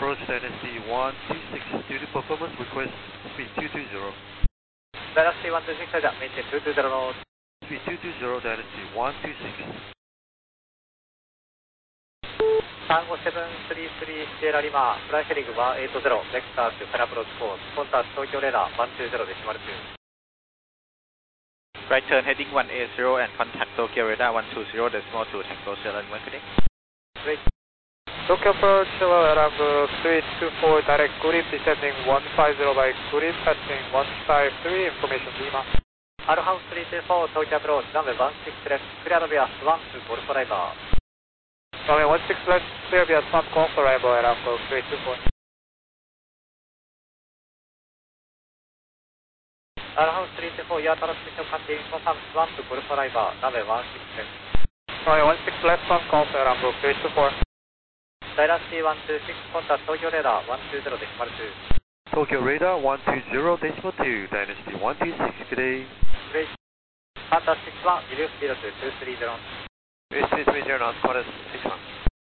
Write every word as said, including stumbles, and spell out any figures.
approach Dynasty one two six, duty performance request speed two two zero. Dynasty one two six じゃ、メインテンにーにーゼロの Speed two two zero, Dynasty one two six. さんごななさんさんシエラリマー、フライヘリングいちはちゼロ、ベクターとファラプローチコース、コンタクト東京レーダーいちにーゼロデシマルに。 Right turn heading one eight zero and contact Tokyo radar one two zero decimal two Tango Sierra marketing. Tokyo approach around three two four direct grid descending one five zero by grid passing one five three information Lima. Alpha three two four Tokyo approach runway one six left clear via one to Golf arrival. Runway one six left clear via one Golf arrival around three two four. Alpha three two four your transmission contains confirm one to Golf arrival runway one six left. Runway one six left one Golf around three two four. Dynasty one two six, contact Tokyo radar one two zero decimal two. Tokyo radar one two zero decimal two, Dynasty one two six, good day. Great. Contact six one, reduce speed to two three zero. two three zero knots, quarter six one.